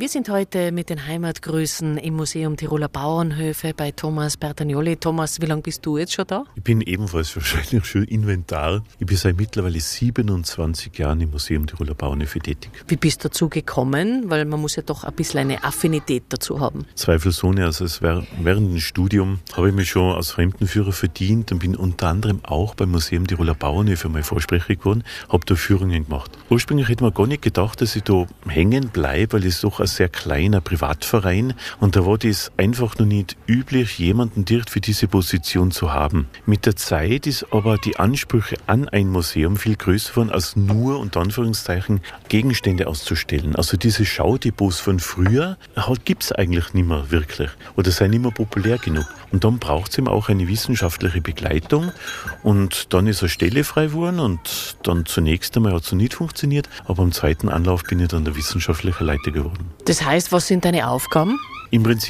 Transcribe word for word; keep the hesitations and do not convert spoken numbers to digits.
Wir sind heute mit den Heimatgrüßen im Museum Tiroler Bauernhöfe bei Thomas Bertagnolli. Thomas, wie lange bist du jetzt schon da? Ich bin ebenfalls wahrscheinlich schon Inventar. Ich bin seit mittlerweile siebenundzwanzig Jahren im Museum Tiroler Bauernhöfe tätig. Wie bist du dazu gekommen? Weil man muss ja doch ein bisschen eine Affinität dazu haben. Zweifelsohne, also es war, während dem Studium habe ich mich schon als Fremdenführer verdient und bin unter anderem auch beim Museum Tiroler Bauernhöfe mal vorsprechig geworden, habe da Führungen gemacht. Ursprünglich hätte man gar nicht gedacht, dass ich da hängen bleibe, weil es doch ein sehr kleiner Privatverein und da war das einfach noch nicht üblich, jemanden direkt für diese Position zu haben. Mit der Zeit ist aber die Ansprüche an ein Museum viel größer geworden, als nur, unter Anführungszeichen, Gegenstände auszustellen. Also diese Schaudepots von früher gibt es eigentlich nicht mehr wirklich oder sind nicht mehr populär genug. Und dann braucht es eben auch eine wissenschaftliche Begleitung und dann ist eine Stelle frei geworden und dann zunächst einmal hat es nicht funktioniert, aber am zweiten Anlauf bin ich dann der wissenschaftliche Leiter geworden. Das heißt, was sind deine Aufgaben? Im Prinzip